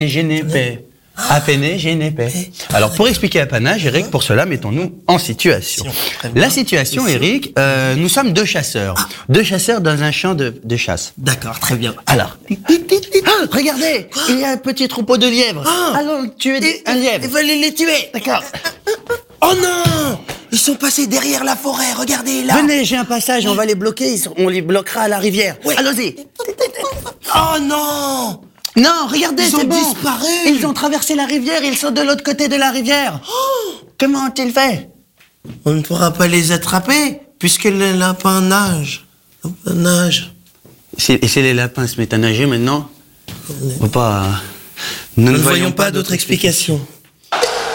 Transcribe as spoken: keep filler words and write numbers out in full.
G N P. Apéné, G N P. Alors, pour expliquer apanage, Eric, pour cela, mettons-nous en situation. La situation, Eric, euh, nous sommes deux chasseurs. Ah. Deux chasseurs dans un champ de, de chasse. D'accord, très bien. Alors, ah, regardez, quoi? Il y a un petit troupeau de lièvres. Ah. Allons tuer des, un lièvre. Il va les, les tuer. D'accord. Oh non! Ils sont passés derrière la forêt, regardez là. Venez, j'ai un passage, on va les bloquer, on les bloquera à la rivière. Oui. Allons-y. Oh non! Non, regardez, ils c'est ont bon. disparu. Ils ont traversé la rivière, ils sont de l'autre côté de la rivière. Oh. Comment ont-ils fait? On ne pourra pas les attraper, puisque les lapins nagent. Les nagent. Et si les lapins se mettent à nager maintenant, on ne pas... Nous, Nous ne voyons pas d'autre explication. explication.